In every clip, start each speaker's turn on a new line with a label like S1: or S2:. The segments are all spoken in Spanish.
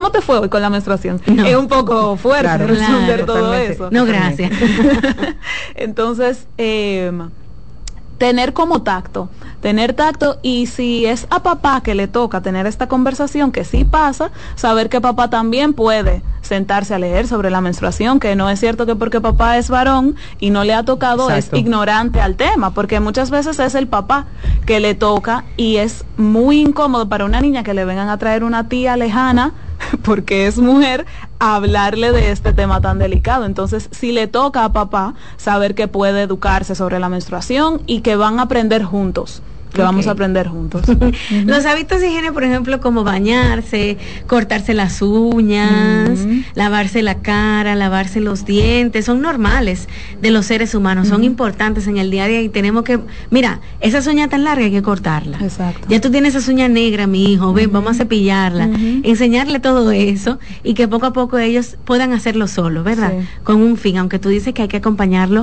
S1: ¿cómo te fue hoy con la menstruación?
S2: No.
S1: Es un poco fuerte responder todo
S3: totalmente.
S1: eso.
S2: No, gracias.
S1: Entonces, tener tacto, y si es a papá que le toca tener esta conversación, que sí pasa, saber que papá también puede sentarse a leer sobre la menstruación, que no es cierto que porque papá es varón y no le ha tocado
S3: Exacto.
S1: es ignorante al tema, porque muchas veces es el papá que le toca y es muy incómodo para una niña que le vengan a traer una tía lejana porque es mujer, a hablarle de este tema tan delicado. Entonces, si le toca a papá, saber que puede educarse sobre la menstruación y que van a aprender juntos. Que vamos a aprender juntos.
S2: Los hábitos de higiene, por ejemplo, como bañarse, cortarse las uñas, lavarse la cara, lavarse los dientes, son normales de los seres humanos, son importantes en el día a día y tenemos que, mira, esas uñas tan largas hay que cortarlas.
S1: Exacto.
S2: Ya tú tienes esas uñas negras, mi hijo, ven, vamos a cepillarla, enseñarle todo eso y que poco a poco ellos puedan hacerlo solos, ¿verdad?
S1: Sí.
S2: Con un fin, aunque tú dices que hay que acompañarlo,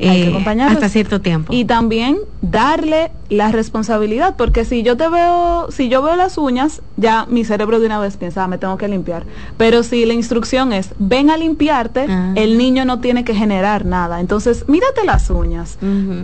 S2: hasta cierto tiempo.
S1: Y también darle la responsabilidad, porque si yo veo las uñas, ya mi cerebro de una vez piensa, me tengo que limpiar. Pero si la instrucción es, ven a limpiarte, el niño no tiene que generar nada. Entonces, mírate las uñas.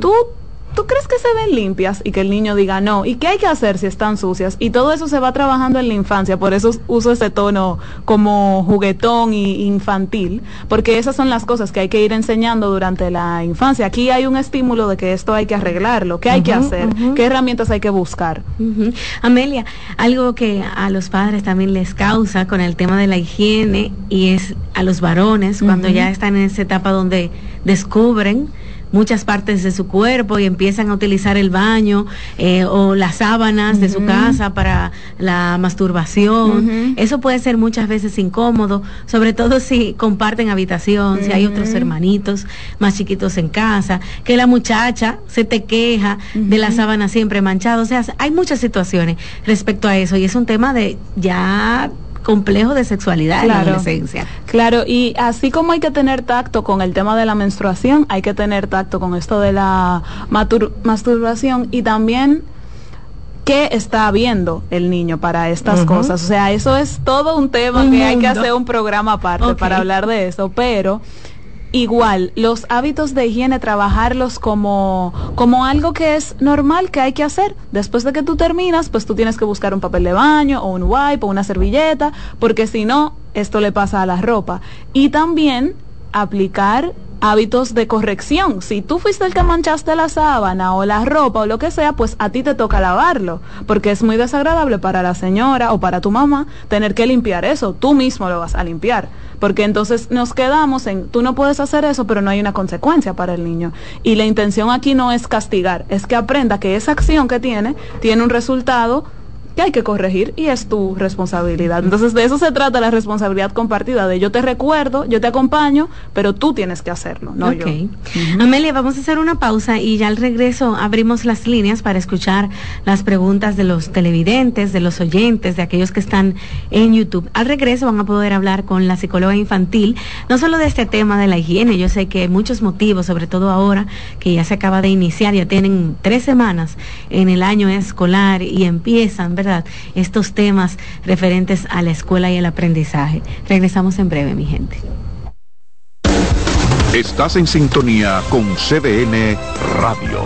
S1: ¿Tú crees que se ven limpias? Y que el niño diga no. ¿Y qué hay que hacer si están sucias? Y todo eso se va trabajando en la infancia. Por eso uso ese tono como juguetón y infantil. Porque esas son las cosas que hay que ir enseñando durante la infancia. Aquí hay un estímulo de que esto hay que arreglarlo. ¿Qué hay que hacer? ¿Qué herramientas hay que buscar?
S2: Amelia, algo que a los padres también les causa con el tema de la higiene y es a los varones cuando ya están en esa etapa donde descubren muchas partes de su cuerpo y empiezan a utilizar el baño o las sábanas de su casa para la masturbación. Eso puede ser muchas veces incómodo, sobre todo si comparten habitación, si hay otros hermanitos más chiquitos en casa, que la muchacha se te queja de la sábana siempre manchada. O sea, hay muchas situaciones respecto a eso y es un tema de ya complejo de sexualidad en la adolescencia.
S1: Claro, y así como hay que tener tacto con el tema de la menstruación, hay que tener tacto con esto de la masturbación y también qué está viendo el niño para estas cosas. O sea, eso es todo un tema que hay que hacer un programa aparte para hablar de eso, pero igual, los hábitos de higiene, trabajarlos como algo que es normal, que hay que hacer. Después de que tú terminas, pues tú tienes que buscar un papel de baño, o un wipe, o una servilleta, porque si no, esto le pasa a la ropa. Y también aplicar hábitos de corrección. Si tú fuiste el que manchaste la sábana o la ropa o lo que sea, pues a ti te toca lavarlo, porque es muy desagradable para la señora o para tu mamá tener que limpiar eso. Tú mismo lo vas a limpiar, porque entonces nos quedamos en, tú no puedes hacer eso, pero no hay una consecuencia para el niño. Y la intención aquí no es castigar, es que aprenda que esa acción que tiene un resultado que hay que corregir y es tu responsabilidad. Entonces de eso se trata la responsabilidad compartida, de yo te recuerdo, yo te acompaño, pero tú tienes que hacerlo, no yo.
S2: Amelia, vamos a hacer una pausa y ya al regreso abrimos las líneas para escuchar las preguntas de los televidentes, de los oyentes, de aquellos que están en YouTube. Al regreso van a poder hablar con la psicóloga infantil, no solo de este tema de la higiene. Yo sé que hay muchos motivos, sobre todo ahora que ya se acaba de iniciar, ya tienen 3 semanas en el año escolar y empiezan, ¿verdad?, estos temas referentes a la escuela y el aprendizaje. Regresamos en breve, mi gente.
S4: Estás en sintonía con CDN Radio.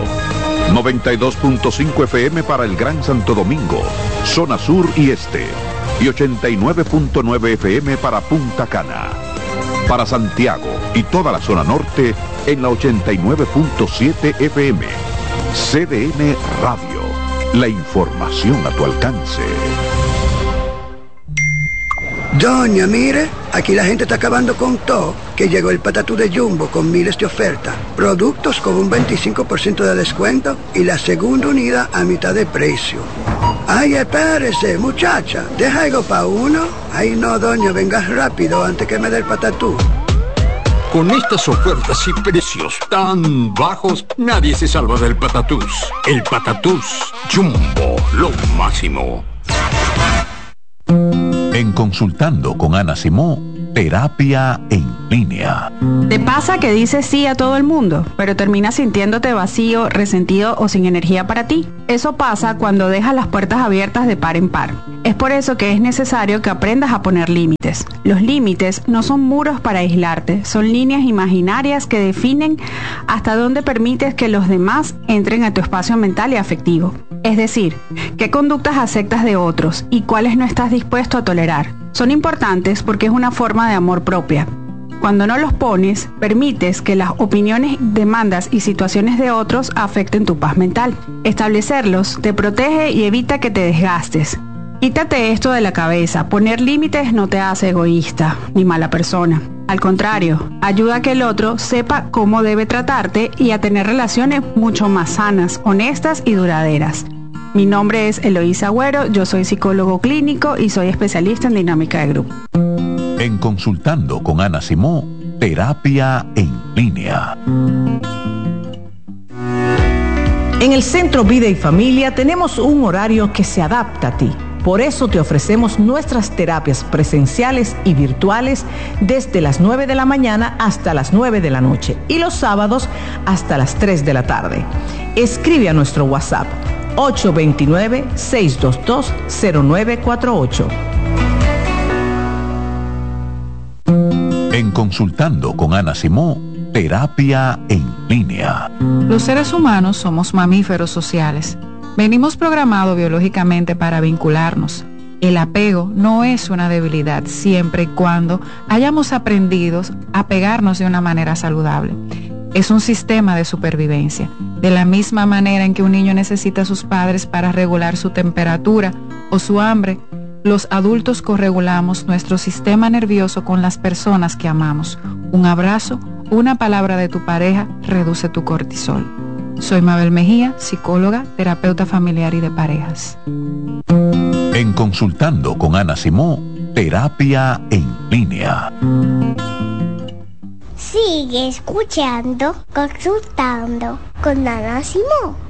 S4: 92.5 FM para el Gran Santo Domingo, zona sur y este. Y 89.9 FM para Punta Cana. Para Santiago y toda la zona norte en la 89.7 FM. CDN Radio. La información a tu alcance.
S5: Doña, mire, aquí la gente está acabando con todo, que llegó el patatú de Jumbo con miles de ofertas, productos con un 25% de descuento y la segunda unidad a mitad de precio. Ay, espérese, muchacha, deja algo para uno. Ay, no, doña, venga rápido antes que me dé el patatú.
S6: Con estas ofertas y precios tan bajos, nadie se salva del Patatús. El Patatús Jumbo, lo máximo.
S4: En Consultando con Ana Simó, terapia en línea.
S7: ¿Te pasa que dices sí a todo el mundo, pero terminas sintiéndote vacío, resentido o sin energía para ti?
S3: Eso pasa cuando dejas las puertas abiertas de par en par. Es por eso que es necesario que aprendas a poner límites. Los límites no son muros para aislarte, son líneas imaginarias que definen hasta dónde permites que los demás entren a tu espacio mental y afectivo. Es decir, qué conductas aceptas de otros y cuáles no estás dispuesto a tolerar. Son importantes porque es una forma de amor propia. Cuando no los pones, permites que las opiniones, demandas y situaciones de otros afecten tu paz mental. Establecerlos te protege y evita que te desgastes. Quítate esto de la cabeza. Poner límites no te hace egoísta ni mala persona. Al contrario, ayuda a que el otro sepa cómo debe tratarte y a tener relaciones mucho más sanas, honestas y duraderas. Mi nombre es Eloísa Agüero, yo soy psicólogo clínico y soy especialista en dinámica de grupo.
S4: En Consultando con Ana Simó, terapia en línea.
S7: En el Centro Vida y Familia tenemos un horario que se adapta a ti. Por eso te ofrecemos nuestras terapias presenciales y virtuales desde las 9 de la mañana hasta las 9 de la noche y los sábados hasta las 3 de la tarde. Escribe a nuestro WhatsApp 829-622-0948.
S4: En Consultando con Ana Simó, terapia en línea.
S8: Los seres humanos somos mamíferos sociales. Venimos programados biológicamente para vincularnos. El apego no es una debilidad siempre y cuando hayamos aprendido a pegarnos de una manera saludable. Es un sistema de supervivencia. De la misma manera en que un niño necesita a sus padres para regular su temperatura o su hambre, los adultos corregulamos nuestro sistema nervioso con las personas que amamos. Un abrazo, una palabra de tu pareja reduce tu cortisol. Soy Mabel Mejía, psicóloga, terapeuta familiar y de parejas.
S4: En Consultando con Ana Simó, terapia en línea.
S9: Sigue escuchando, Consultando con Ana Simó.